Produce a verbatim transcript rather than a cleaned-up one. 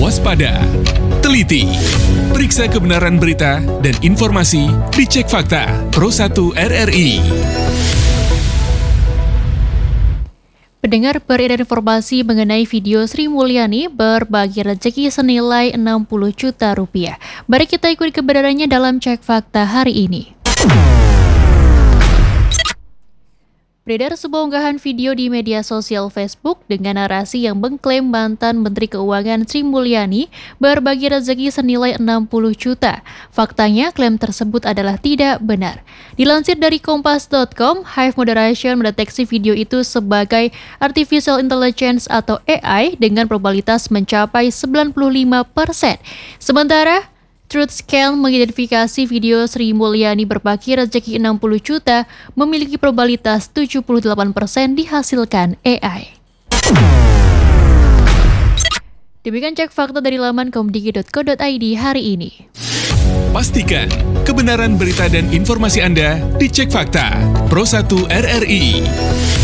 waspada, teliti, periksa kebenaran berita dan informasi di Cek Fakta Pro satu R R I. Pendengar, beredar informasi mengenai video Sri Mulyani berbagi rezeki senilai enam puluh juta rupiah. Mari kita ikuti kebenarannya dalam Cek Fakta hari ini. Beredar sebuah unggahan video di media sosial Facebook dengan narasi yang mengklaim mantan Menteri Keuangan Sri Mulyani berbagi rezeki senilai enam puluh juta. Faktanya, klaim tersebut adalah tidak benar. Dilansir dari kompas titik com, Hive Moderation mendeteksi video itu sebagai Artificial Intelligence atau A I dengan probabilitas mencapai sembilan puluh lima persen. Sementara, TruthScan mengidentifikasi video Sri Mulyani berbagi rezeki enam puluh juta memiliki probabilitas tujuh puluh delapan persen dihasilkan A I. Demikian Cek Fakta dari laman komdigi titik co titik i d hari ini. Pastikan kebenaran berita dan informasi Anda di Cek Fakta Pro satu R R I.